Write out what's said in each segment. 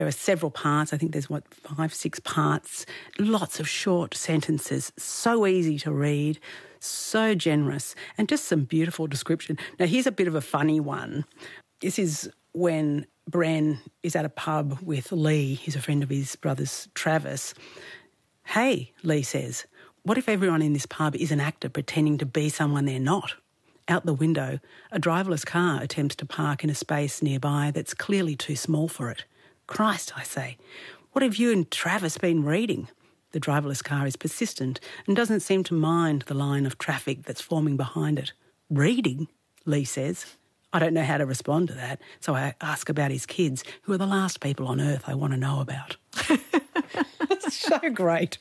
There are several parts. I think there's, 5, 6 parts. Lots of short sentences. So easy to read. So generous. And just some beautiful description. Now, here's a bit of a funny one. This is when Bren is at a pub with Lee, who's a friend of his brother's, Travis. "Hey," Lee says, "what if everyone in this pub is an actor pretending to be someone they're not?" Out the window, a driverless car attempts to park in a space nearby that's clearly too small for it. "Christ," I say, "what have you and Travis been reading?" The driverless car is persistent and doesn't seem to mind the line of traffic that's forming behind it. "Reading?" Lee says. I don't know how to respond to that, so I ask about his kids, who are the last people on earth I want to know about. It's so great.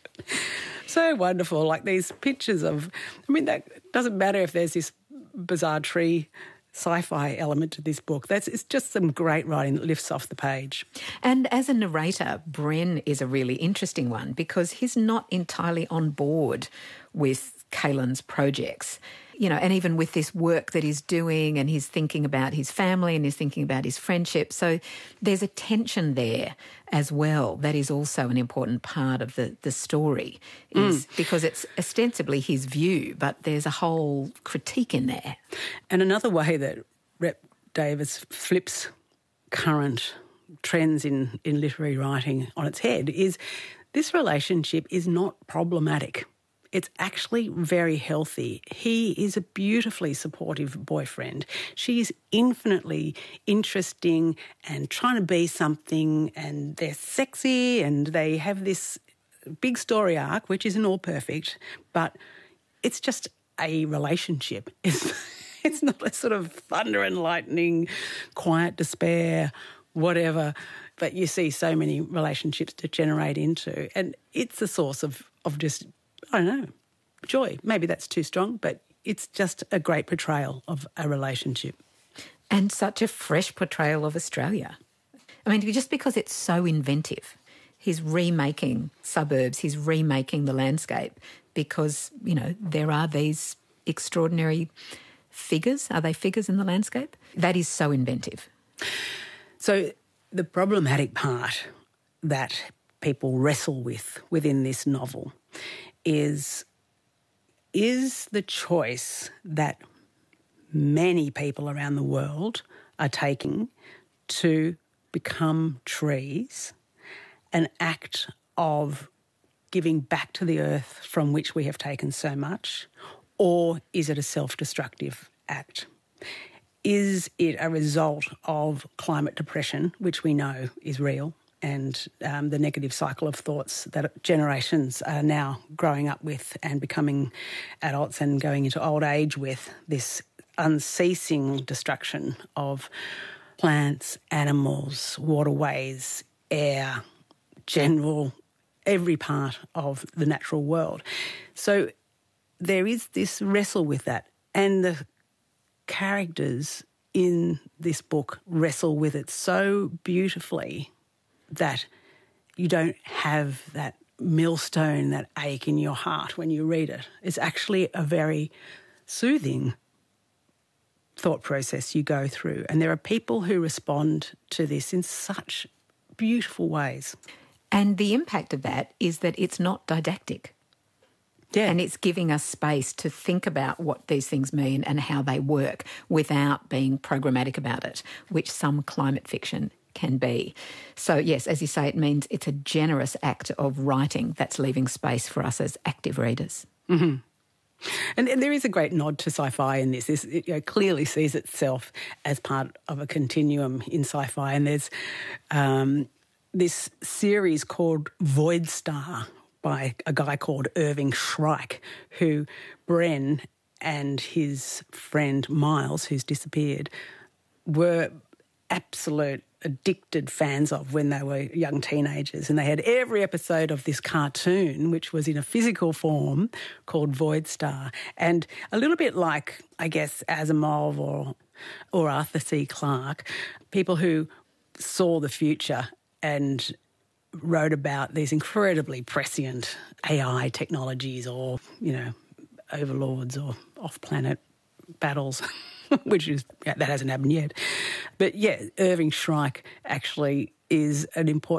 So wonderful, like these pictures of... I mean, that doesn't matter if there's this bizarre tree sci-fi element to this book. It's just some great writing that lifts off the page. And as a narrator, Bren is a really interesting one because he's not entirely on board with Caelan's projects. You know, and even with this work that he's doing, and he's thinking about his family and he's thinking about his friendship. So there's a tension there as well. That is also an important part of the story, is because it's ostensibly his view, but there's a whole critique in there. And another way that Rep Davis flips current trends in literary writing on its head is this relationship is not problematic. It's actually very healthy. He is a beautifully supportive boyfriend. She's infinitely interesting and trying to be something, and they're sexy and they have this big story arc, which isn't all perfect, but it's just a relationship. It's not a sort of thunder and lightning, quiet despair, whatever, but you see so many relationships degenerate into. And it's a source of just... I don't know, joy. Maybe that's too strong, but it's just a great portrayal of a relationship. And such a fresh portrayal of Australia. I mean, just because it's so inventive. He's remaking suburbs, he's remaking the landscape because, you know, there are these extraordinary figures. Are they figures in the landscape? That is so inventive. So the problematic part that people wrestle with within this novel is the choice that many people around the world are taking to become trees an act of giving back to the earth from which we have taken so much, or is it a self-destructive act? Is it a result of climate depression, which we know is real, and the negative cycle of thoughts that generations are now growing up with and becoming adults and going into old age with, this unceasing destruction of plants, animals, waterways, air, every part of the natural world. So there is this wrestle with that, and the characters in this book wrestle with it so beautifully that you don't have that millstone, that ache in your heart when you read it. It's actually a very soothing thought process you go through. And there are people who respond to this in such beautiful ways. And the impact of that is that it's not didactic. Yeah. And it's giving us space to think about what these things mean and how they work without being programmatic about it, which some climate fiction can be. So, yes, as you say, it means it's a generous act of writing that's leaving space for us as active readers. Mm-hmm. And there is a great nod to sci-fi in this. It clearly sees itself as part of a continuum in sci-fi. And there's this series called Void Star by a guy called Irving Shrike, who Bren and his friend Miles, who's disappeared, were absolute addicted fans of when they were young teenagers. And they had every episode of this cartoon, which was in a physical form, called Void Star. And a little bit like, I guess, Asimov or Arthur C. Clarke, people who saw the future and wrote about these incredibly prescient AI technologies or, you know, overlords or off-planet battles. which is, that hasn't happened yet. But yeah, Irving Shrike actually is an important